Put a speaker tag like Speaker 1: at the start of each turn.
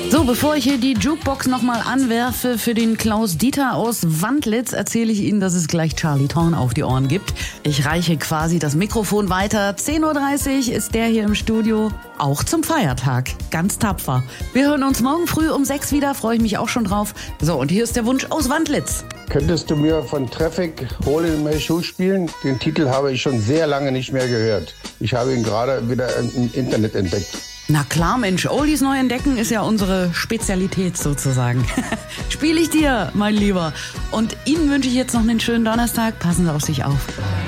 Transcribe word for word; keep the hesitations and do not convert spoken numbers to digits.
Speaker 1: So, bevor ich hier die Jukebox nochmal anwerfe für den Klaus Dieter aus Wandlitz, erzähle ich Ihnen, dass es gleich Charlie Thorn auf die Ohren gibt. Ich reiche quasi das Mikrofon weiter. zehn Uhr dreißig ist der hier im Studio, auch zum Feiertag. Ganz tapfer. Wir hören uns morgen früh um sechs wieder, freue ich mich auch schon drauf. So, und hier ist der Wunsch aus Wandlitz.
Speaker 2: Könntest du mir von Traffic Hole in My Shoe spielen? Den Titel habe ich schon sehr lange nicht mehr gehört. Ich habe ihn gerade wieder im Internet entdeckt.
Speaker 1: Na klar, Mensch, Oldies neu entdecken ist ja unsere Spezialität sozusagen. Spiele ich dir, mein Lieber. Und Ihnen wünsche ich jetzt noch einen schönen Donnerstag. Passen Sie auf sich auf.